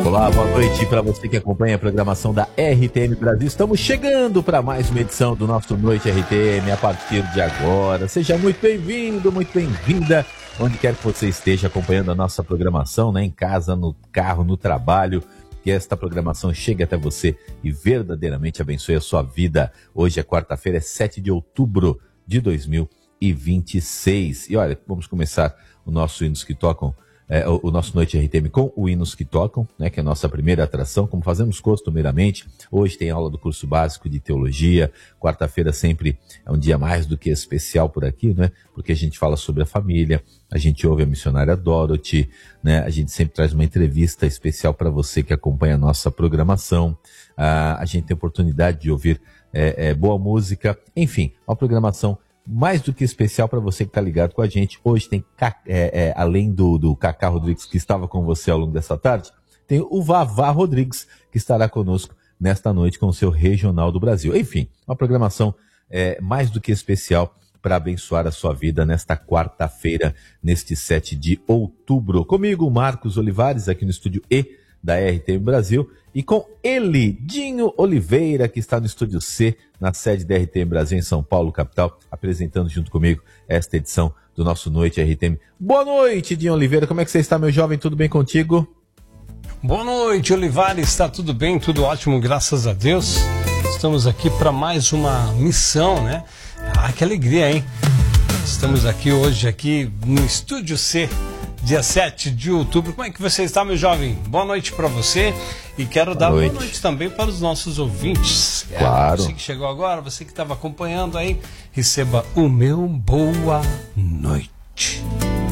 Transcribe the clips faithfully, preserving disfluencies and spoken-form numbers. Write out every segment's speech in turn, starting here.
Olá, boa noite para você que acompanha a programação da R T M Brasil. Estamos chegando para mais uma edição do nosso Noite R T M a partir de agora. Seja muito bem-vindo, muito bem-vinda, onde quer que você esteja acompanhando a nossa programação, né? Em casa, no carro, no trabalho. Que esta programação chegue até você e verdadeiramente abençoe a sua vida. Hoje é quarta-feira, é sete de outubro de dois mil e vinte e seis. E olha, vamos começar o nosso Hinos que Tocam, é, o, o nosso Noite R T M com o Hinos que Tocam, né, que é a nossa primeira atração, como fazemos costumeiramente. Hoje tem aula do curso básico de teologia. Quarta-feira sempre é um dia mais do que especial por aqui, né? Porque a gente fala sobre a família, a gente ouve a missionária Dorothy, né? A gente sempre traz uma entrevista especial para você que acompanha a nossa programação. Ah, a gente tem a oportunidade de ouvir é, é, boa música, enfim, uma programação mais do que especial para você que está ligado com a gente. Hoje tem, é, é, além do, do Cacá Rodrigues, que estava com você ao longo dessa tarde, tem o Vavá Rodrigues, que estará conosco nesta noite com o seu Regional do Brasil. Enfim, uma programação é, mais do que especial para abençoar a sua vida nesta quarta-feira, neste sete de outubro. Comigo, Marcos Olivares, aqui no estúdio E da R T M Brasil, e com ele, Dinho Oliveira, que está no estúdio C, na sede da R T M Brasil, em São Paulo, capital, apresentando junto comigo esta edição do nosso Noite R T M. Boa noite, Dinho Oliveira, como é que você está, meu jovem? Tudo bem contigo? Boa noite, Olivares, está tudo bem, tudo ótimo, graças a Deus. Estamos aqui para mais uma missão, né? Ah, que alegria, hein? Estamos aqui hoje, aqui no Estúdio C, dia sete de outubro. Como é que você está, meu jovem? Boa noite para você. E quero boa dar noite. boa noite também para os nossos ouvintes. Claro. É, você que chegou agora, você que estava acompanhando aí, receba o meu boa noite.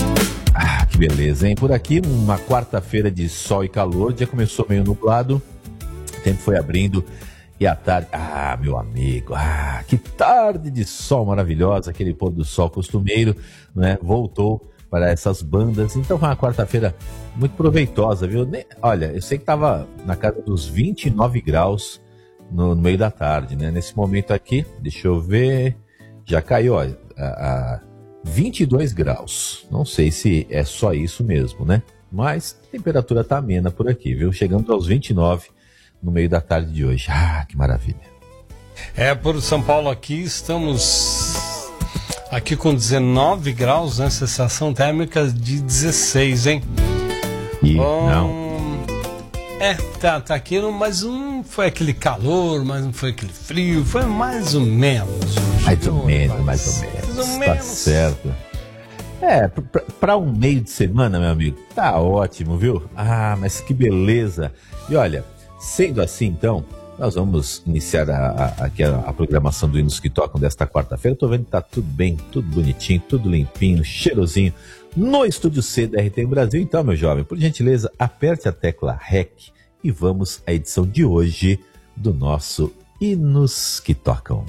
Ah, que beleza, hein? Por aqui, uma quarta-feira de sol e calor. O dia começou meio nublado, o tempo foi abrindo. E à tarde, ah, meu amigo, ah, que tarde de sol maravilhosa, aquele pôr do sol costumeiro, né? Voltou para essas bandas. Então foi uma quarta-feira muito proveitosa, viu? Olha, eu sei que estava na casa dos vinte e nove graus no, no meio da tarde, né? Nesse momento aqui, deixa eu ver, já caiu, ó, a, a vinte e dois graus. Não sei se é só isso mesmo, né? Mas a temperatura tá amena por aqui, viu? Chegando aos vinte e nove no meio da tarde de hoje. Ah, que maravilha. É, por São Paulo aqui estamos aqui com dezenove graus, né? Sensação térmica de dezesseis, hein? E um, não. É, tá, tá aqui, mas não foi aquele calor, mas não foi aquele frio, foi mais ou menos. Mais ou menos, mais ou menos. Mais ou menos. Tá certo. É, para um meio de semana, meu amigo, tá ótimo, viu? Ah, mas que beleza. E olha, sendo assim, então, nós vamos iniciar a, a, aqui a, a programação do Hinos que Tocam desta quarta-feira. Estou vendo que tá tudo bem, tudo bonitinho, tudo limpinho, cheirosinho, no Estúdio C da R T M Brasil. Então, meu jovem, por gentileza, aperte a tecla R E C e vamos à edição de hoje do nosso Hinos que Tocam.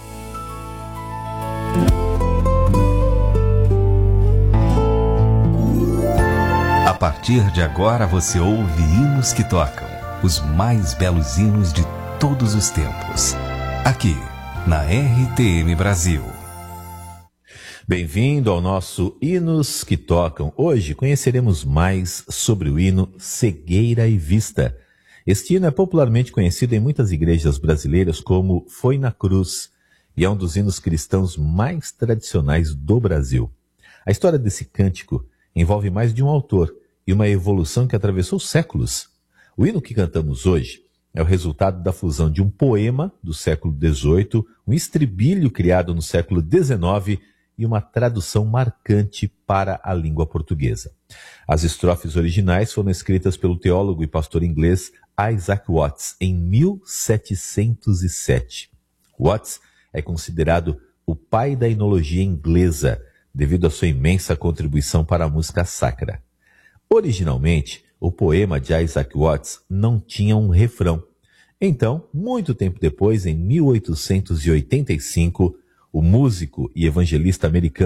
A partir de agora você ouve Hinos que Tocam, os mais belos hinos de todos os tempos, aqui na R T M Brasil. Bem-vindo ao nosso Hinos que Tocam. Hoje conheceremos mais sobre o hino Cegueira e Vista. Este hino é popularmente conhecido em muitas igrejas brasileiras como Foi na Cruz e é um dos hinos cristãos mais tradicionais do Brasil. A história desse cântico envolve mais de um autor e uma evolução que atravessou séculos. O hino que cantamos hoje é o resultado da fusão de um poema do século dezoito, um estribilho criado no século dezenove e uma tradução marcante para a língua portuguesa. As estrofes originais foram escritas pelo teólogo e pastor inglês Isaac Watts em mil setecentos e sete. Watts é considerado o pai da enologia inglesa, devido à sua imensa contribuição para a música sacra. Originalmente, o poema de Isaac Watts não tinha um refrão. Então, muito tempo depois, em mil oitocentos e oitenta e cinco, o músico e evangelista americano